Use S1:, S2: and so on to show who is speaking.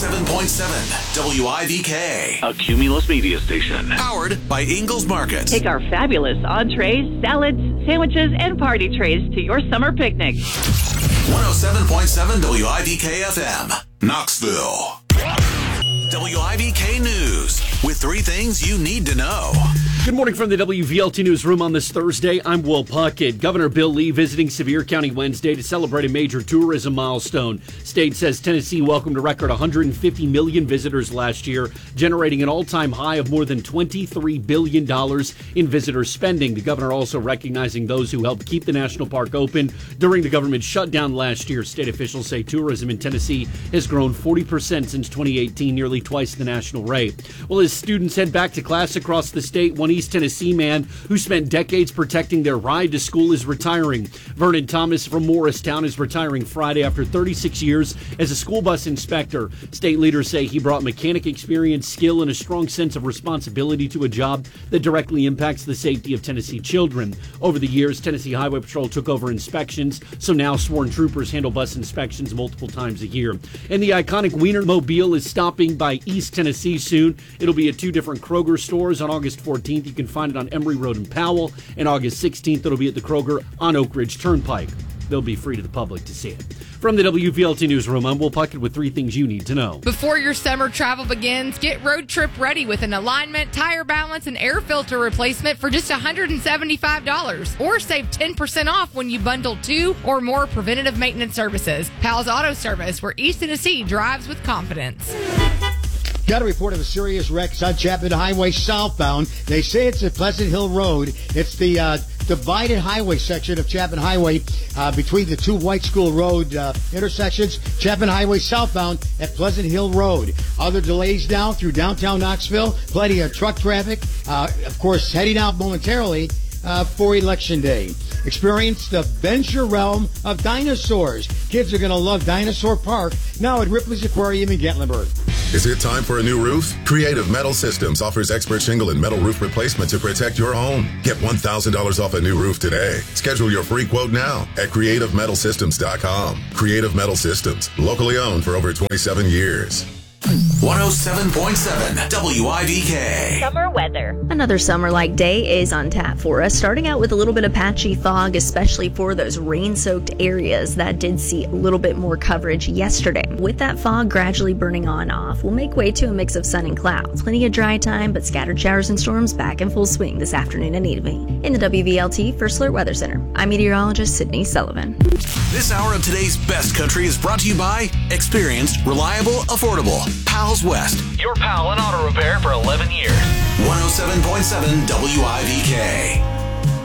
S1: 107.7 WIVK.
S2: A Cumulus media station.
S1: Powered by Ingles Market.
S3: Take our fabulous entrees, salads, sandwiches, and party trays to your summer picnic.
S1: 107.7 WIVK FM, Knoxville. WIVK News with 3 things you need to know.
S4: Good morning from the WVLT Newsroom on this Thursday. I'm Will Puckett. Governor Bill Lee visiting Sevier County Wednesday to celebrate a major tourism milestone. State says Tennessee welcomed a record 150 million visitors last year, generating an all-time high of more than $23 billion in visitor spending. The governor also recognizing those who helped keep the national park open during the government shutdown last year. State officials say tourism in Tennessee has grown 40% since 2018, nearly twice the national rate. Well, as students head back to class across the state, one East Tennessee man who spent decades protecting their ride to school is retiring. Vernon Thomas from Morristown is retiring Friday after 36 years as a school bus inspector. State leaders say he brought mechanic experience, skill, and a strong sense of responsibility to a job that directly impacts the safety of Tennessee children. Over the years, Tennessee Highway Patrol took over inspections, so now sworn troopers handle bus inspections multiple times a year. And the iconic Wienermobile is stopping by East Tennessee soon. It'll be at 2 different Kroger stores on August 14th. You can find it on Emory Road in Powell, and August 16th it'll be at the Kroger on Oak Ridge Turnpike. They'll be free to the public to see it. From the WVLT Newsroom, I'm Will Puckett with 3 things you need to know.
S5: Before your summer travel begins, get road trip ready with an alignment, tire balance, and air filter replacement for just $175. Or save 10% off when you bundle 2 or more preventative maintenance services. Pal's Auto Service, where East Tennessee drives with confidence.
S6: Got a report of a serious wreck on Chapman Highway southbound. They say it's at Pleasant Hill Road. It's the divided highway section of Chapman Highway between the 2 White School Road intersections. Chapman Highway southbound at Pleasant Hill Road. Other delays now through downtown Knoxville. Plenty of truck traffic. Of course, heading out momentarily for Election Day. Experience the venture realm of dinosaurs. Kids are going to love Dinosaur Park now at Ripley's Aquarium in Gatlinburg.
S7: Is it time for a new roof? Creative Metal Systems offers expert shingle and metal roof replacement to protect your home. Get $1,000 off a new roof today. Schedule your free quote now at CreativeMetalSystems.com. Creative Metal Systems, locally owned for over 27 years.
S1: 107.7 WIVK.
S8: Summer weather. Another summer-like day is on tap for us, starting out with a little bit of patchy fog, especially for those rain-soaked areas that did see a little bit more coverage yesterday. With that fog gradually burning on off, we'll make way to a mix of sun and clouds. Plenty of dry time, but scattered showers and storms back in full swing this afternoon and evening. In the WVLT First Alert Weather Center, I'm meteorologist Sydney Sullivan.
S1: This hour of today's best country is brought to you by experienced, reliable, affordable Pal's West.
S2: Your pal in auto repair for 11 years.
S1: 107.7 WIVK.